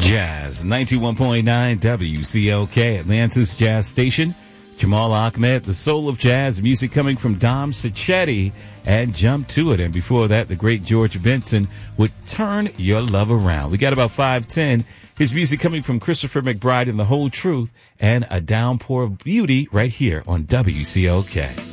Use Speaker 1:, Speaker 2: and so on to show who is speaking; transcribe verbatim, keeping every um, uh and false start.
Speaker 1: Jazz, ninety-one point nine W C L K, Atlantis Jazz Station. Jamal Ahmed, the soul of jazz, music coming from Dom Sacchetti and Jump to It. And before that, the great George Benson would Turn Your Love Around. We got about five ten. His music coming from Christopher McBride and The Whole Truth and A Downpour of Beauty right here on W C L K.